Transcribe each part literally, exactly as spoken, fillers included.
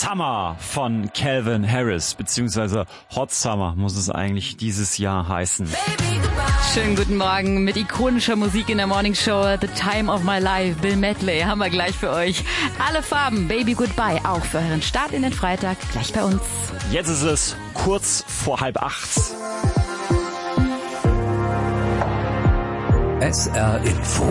Summer von Calvin Harris, beziehungsweise Hot Summer muss es eigentlich dieses Jahr heißen. Schönen guten Morgen mit ikonischer Musik in der Morning Show. The Time of My Life, Bill Medley, haben wir gleich für euch. Alle Farben, Baby Goodbye, auch für euren Start in den Freitag, gleich bei uns. Jetzt ist es kurz vor halb acht. S R Info.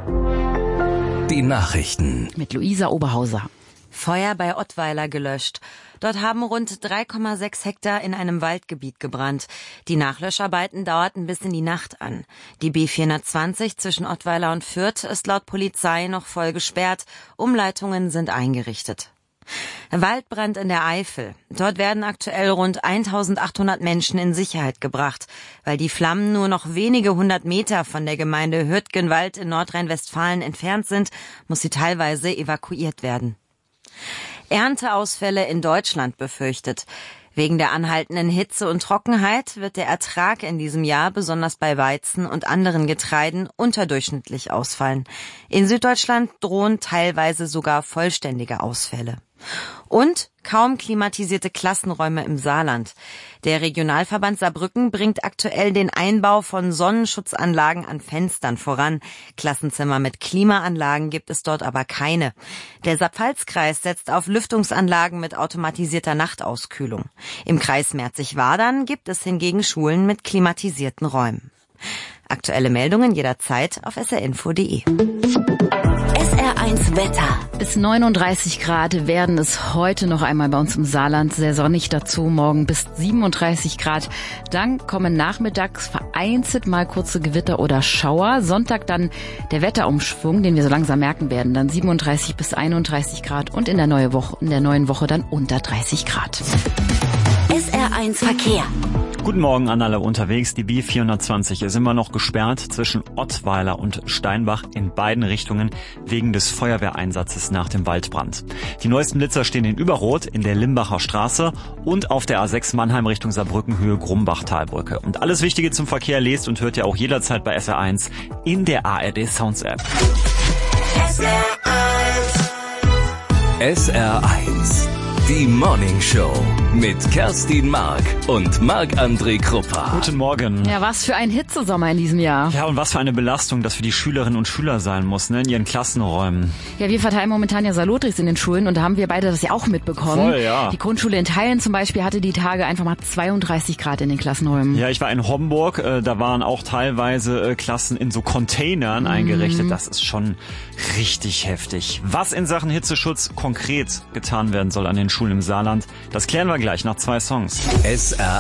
Die Nachrichten. Mit Luisa Oberhauser. Feuer bei Ottweiler gelöscht. Dort haben rund drei Komma sechs Hektar in einem Waldgebiet gebrannt. Die Nachlöscharbeiten dauerten bis in die Nacht an. Die B vierhundertzwanzig zwischen Ottweiler und Fürth ist laut Polizei noch voll gesperrt. Umleitungen sind eingerichtet. Waldbrand in der Eifel. Dort werden aktuell rund eintausendachthundert Menschen in Sicherheit gebracht. Weil die Flammen nur noch wenige hundert Meter von der Gemeinde Hürtgenwald in Nordrhein-Westfalen entfernt sind, muss sie teilweise evakuiert werden. Ernteausfälle in Deutschland befürchtet. Wegen der anhaltenden Hitze und Trockenheit wird der Ertrag in diesem Jahr besonders bei Weizen und anderen Getreiden unterdurchschnittlich ausfallen. In Süddeutschland drohen teilweise sogar vollständige Ausfälle. Und kaum klimatisierte Klassenräume im Saarland. Der Regionalverband Saarbrücken bringt aktuell den Einbau von Sonnenschutzanlagen an Fenstern voran. Klassenzimmer mit Klimaanlagen gibt es dort aber keine. Der Saarpfalz-Kreis setzt auf Lüftungsanlagen mit automatisierter Nachtauskühlung. Im Kreis Merzig-Wadern gibt es hingegen Schulen mit klimatisierten Räumen. Aktuelle Meldungen jederzeit auf s r info punkt d e. S R eins Wetter. Bis neununddreißig Grad werden es heute noch einmal bei uns im Saarland sehr sonnig, dazu morgen bis siebenunddreißig Grad. Dann kommen nachmittags vereinzelt mal kurze Gewitter oder Schauer. Sonntag dann der Wetterumschwung, den wir so langsam merken werden. Dann siebenunddreißig bis einunddreißig Grad und in der, neue Woche, in der neuen Woche dann unter dreißig Grad. S R eins Verkehr. Guten Morgen an alle unterwegs. Die B vierhundertzwanzig ist immer noch gesperrt zwischen Ottweiler und Steinbach in beiden Richtungen wegen des Feuerwehreinsatzes nach dem Waldbrand. Die neuesten Blitzer stehen in Überrot in der Limbacher Straße und auf der A sechs Mannheim Richtung Saarbrücken Höhe Grumbach-Talbrücke. Und alles Wichtige zum Verkehr lest und hört ihr auch jederzeit bei S R eins in der A R D Sounds App. S R eins. S R eins. Die Morning Show mit Kerstin Mark und Marc-André Kruppa. Guten Morgen. Ja, was für ein Hitzesommer in diesem Jahr. Ja, und was für eine Belastung das für die Schülerinnen und Schüler sein muss, ne, in ihren Klassenräumen. Ja, wir verteilen momentan ja Saarlotrix in den Schulen und da haben wir beide das ja auch mitbekommen. Voll, ja. Die Grundschule in Teilen zum Beispiel hatte die Tage einfach mal zweiunddreißig Grad in den Klassenräumen. Ja, ich war in Homburg, äh, da waren auch teilweise äh, Klassen in so Containern mhm. eingerichtet. Das ist schon richtig heftig. Was in Sachen Hitzeschutz konkret getan werden soll an den Schulen im Saarland, das klären wir gleich nach zwei Songs. S R